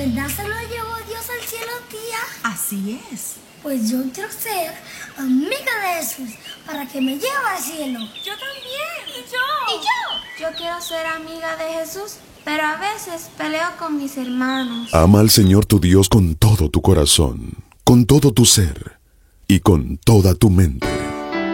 verdad se lo llevó Dios al cielo, tía? Así es. Pues yo quiero ser amiga de Jesús para que me lleve al cielo. Yo también. Y yo. Yo quiero ser amiga de Jesús, pero a veces peleo con mis hermanos. Ama al Señor tu Dios con todo tu corazón, con todo tu ser y con toda tu mente.